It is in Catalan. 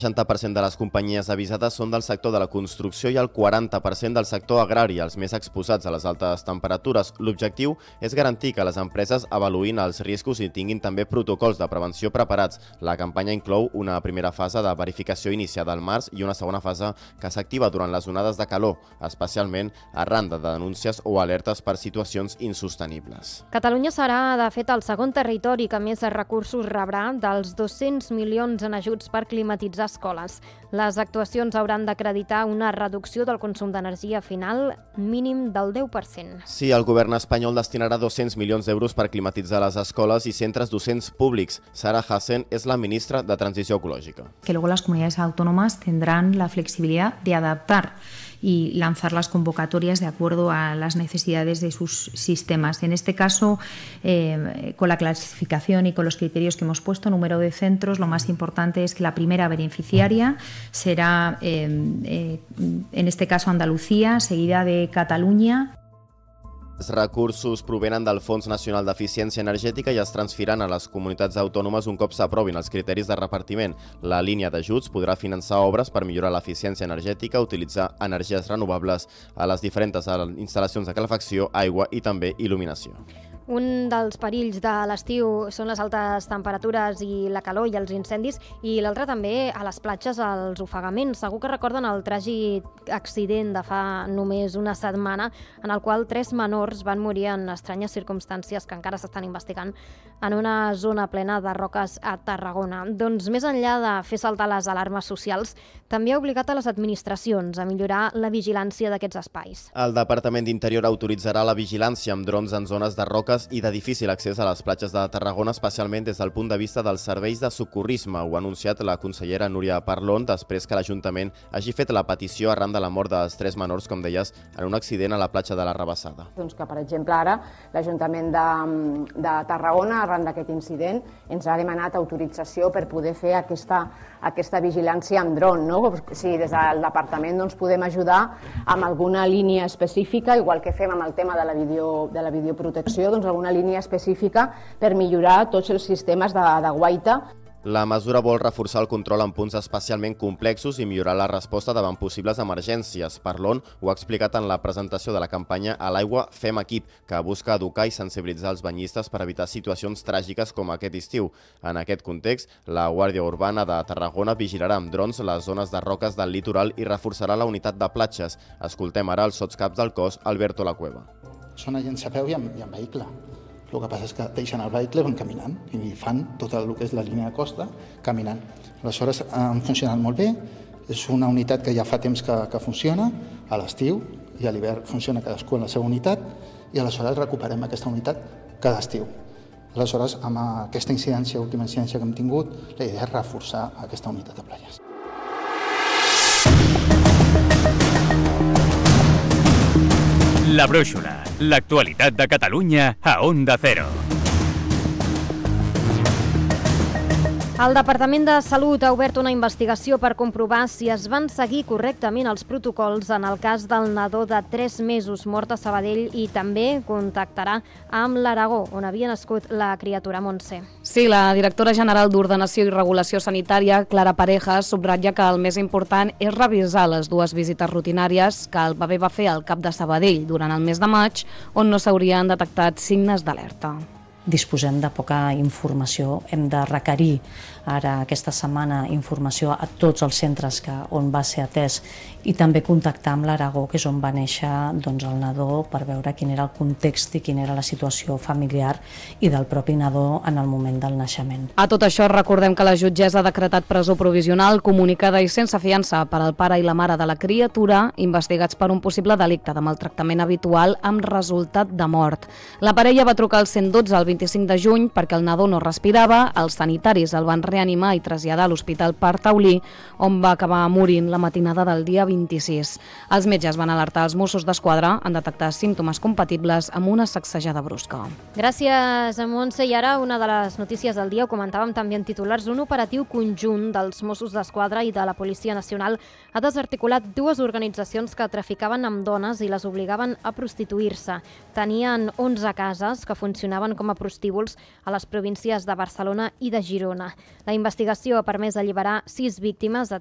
60% de les companyies avisades són del sector de la construcció i el 40% del sector agrari, els més exposats a les altes temperatures. L'objectiu és garantir que les empreses avaluïn els riscos i tinguin també protocols de prevenció preparats. La campanya inclou una primera fase de verificació iniciada al març i una segona fase que s'activa durant les onades de calor, especialment arran de denúncies o alertes per situacions insostenibles. Catalunya serà, de fet, el segon territori que més recursos rebrà dels 200 milions en ajuts per climatitzar escoles. Les actuacions hauran d'acreditar una reducció del consum d'energia final mínim del 10%. Sí, el govern espanyol destinarà 200 milions d'euros per climatitzar les escoles i centres docents públics. Sara Hassen és la ministra de Transició Ecològica. Que luego las comunidades autónomas tendrán la flexibilidad de adaptar y lanzar las convocatorias de acuerdo a las necesidades de sus sistemas. En este caso, con la clasificación y con los criterios que hemos puesto, número de centros, lo más importante es que la primera beneficiaria será, en este caso, Andalucía, seguida de Cataluña. Els recursos provenen del Fons Nacional d'Eficiència Energètica i es transferiran a les comunitats autònomes un cop s'aprovin els criteris de repartiment. La línia d'ajuts podrà finançar obres per millorar l'eficiència energètica, utilitzar energies renovables a les diferents instal·lacions de calefacció, aigua i també il·luminació. Un dels perills de l'estiu són les altes temperatures i la calor i els incendis, i l'altre també a les platges els ofegaments. Segur que recorden el tràgic accident de fa només una setmana en el qual 3 menors van morir en estranyes circumstàncies que encara s'estan investigant en una zona plena de roques a Tarragona. Doncs més enllà de fer saltar les alarmes socials, també ha obligat a les administracions a millorar la vigilància d'aquests espais. El Departament d'Interior autoritzarà la vigilància amb drons en zones de roques i de difícil accés a les platges de Tarragona, especialment des del punt de vista dels serveis de socorrisme. Ho ha anunciat la consellera Núria Parlon després que l'Ajuntament hagi fet la petició arran de la mort dels 3 menors, com deies, en un accident a la platja de la Rabassada. Doncs que, per exemple, ara l'Ajuntament de Tarragona, arran d'aquest incident, ens ha demanat autorització per poder fer aquesta vigilància amb dron. No? Si des del departament podem ajudar amb alguna línia específica, igual que fem amb el tema de la videoprotecció, alguna línia específica per millorar tots els sistemes de guaita. La mesura vol reforçar el control en punts especialment complexos i millorar la resposta davant possibles emergències. Parlon ho ha explicat en la presentació de la campanya A l'aigua fem equip, que busca educar i sensibilitzar els banyistes per evitar situacions tràgiques com aquest estiu. En aquest context, la Guàrdia Urbana de Tarragona vigilarà amb drons les zones de roques del litoral i reforçarà la unitat de platges. Escoltem ara el sotscaps del cos, Alberto La Cueva. Són agents a peu i amb vehicle. El que passa és que deixen el vehicle i van caminant i fan tot el que és la línia de costa caminant. Aleshores han funcionat molt bé, és una unitat que ja fa temps que funciona, a l'estiu i a l'hivern funciona cadascú en la seva unitat i aleshores recuperem aquesta unitat cada estiu. Aleshores, amb aquesta última incidència que hem tingut, la idea és reforçar aquesta unitat de platges. La Brúixola, l'actualitat de Catalunya a Onda Cero. El Departament de Salut ha obert una investigació per comprovar si es van seguir correctament els protocols en el cas del nadó de 3 mesos mort a Sabadell i també contactarà amb l'Aragó, on havia nascut la criatura Montse. Sí, la directora general d'Ordenació i Regulació Sanitària, Clara Parejas, subratlla que el més important és revisar les 2 visites rutinàries que el bebè va fer al CAP de Sabadell durant el mes de maig, on no s'haurien detectat signes d'alerta. Disposem de poca informació, hem de requerir ara aquesta setmana informació a tots els centres on va ser atès i també contactar amb l'Aragó, que és on va néixer el nadó, per veure quin era el context i quina era la situació familiar i del propi nadó en el moment del naixement. A tot això recordem que la jutgessa ha decretat presó provisional comunicada i sense fiança per al pare i la mare de la criatura investigats per un possible delicte de maltractament habitual amb resultat de mort. La parella va trucar al 112 el 25 de juny perquè el nadó no respirava, els sanitaris el van reanimar i traslladar a l'Hospital Parc Taulí, on va acabar morint la matinada del dia 26. Els metges van alertar els Mossos d'Esquadra en detectar símptomes compatibles amb una sacsejada brusca. Gràcies, Montse. I ara una de les notícies del dia, ho comentàvem també en titulars, un operatiu conjunt dels Mossos d'Esquadra i de la Policia Nacional ha desarticulat 2 organitzacions que traficaven amb dones i les obligaven a prostituir-se. Tenien 11 cases que funcionaven com a prostíbuls a les províncies de Barcelona i de Girona. La investigació ha permès alliberar 6 víctimes de